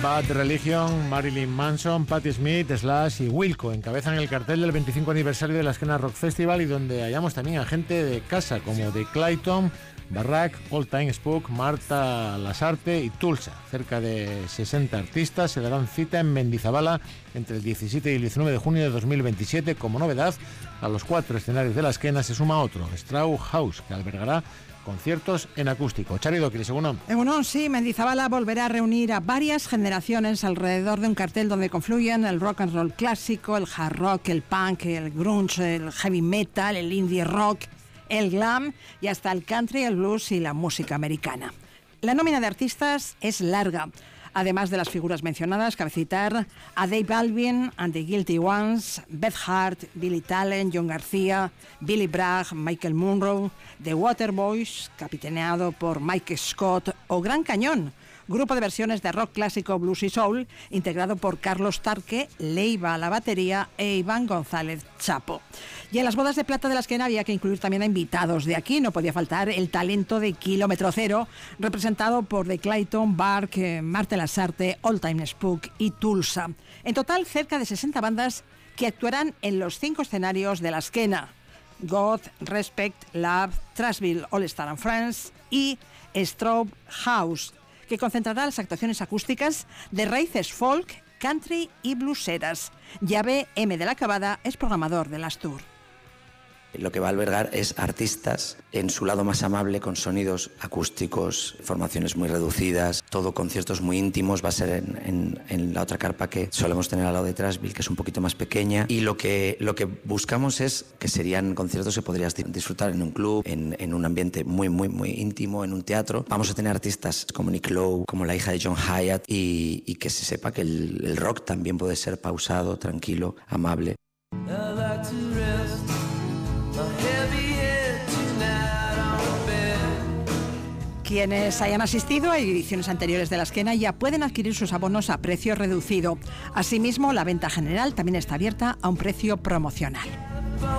Bad Religion, Marilyn Manson, Patti Smith, Slash y Wilco encabezan el cartel del 25 aniversario de la Skena Rock Festival, y donde hallamos también a gente de casa como The Clayton, Barrack, All Time Spook, Marta Lasarte y Tulsa. Cerca de 60 artistas se darán cita en Mendizabala entre el 17 y el 19 de junio de 2027. Como novedad, a los 4 escenarios de la Skena se suma otro, Straw House, que albergará conciertos en acústico. Chari Dokiri, según sí, Mendizabala volverá a reunir a varias generaciones alrededor de un cartel donde confluyen el rock and roll clásico, el hard rock, el punk, el grunge, el heavy metal, el indie rock, el glam y hasta el country, el blues y la música americana. La nómina de artistas es larga. Además de las figuras mencionadas, cabe citar a Dave Balvin and the Guilty Ones, Beth Hart, Billy Talent, John García, Billy Bragg, Michael Monroe, The Waterboys, capitaneado por Mike Scott, o Gran Cañón, grupo de versiones de rock clásico, blues y soul, integrado por Carlos Tarque, Leiva a la batería e Iván González Chapo. Y en las bodas de plata de la Skena había que incluir también a invitados de aquí. No podía faltar el talento de Kilómetro Cero, representado por The Clayton, Bark, Marta Lasarte, All Time Spook y Tulsa. En total, cerca de 60 bandas que actuarán en los 5 escenarios de la Skena: God, Respect, Love, Trashville, All Star and Friends y Straw House, que concentrará las actuaciones acústicas de raíces folk, country y blueseras. Llave M. de la Cabada es programador de las Tour. Lo que va a albergar es artistas en su lado más amable, con sonidos acústicos, formaciones muy reducidas, todo conciertos muy íntimos. Va a ser en la otra carpa que solemos tener al lado de Trashville, que es un poquito más pequeña. Y lo que buscamos es que serían conciertos que podrías disfrutar en un club, en un ambiente muy, muy, muy íntimo, en un teatro. Vamos a tener artistas como Nick Lowe, como la hija de John Hyatt, y que se sepa que el rock también puede ser pausado, tranquilo, amable. Quienes hayan asistido a ediciones anteriores de la Skena ya pueden adquirir sus abonos a precio reducido. Asimismo, la venta general también está abierta a un precio promocional.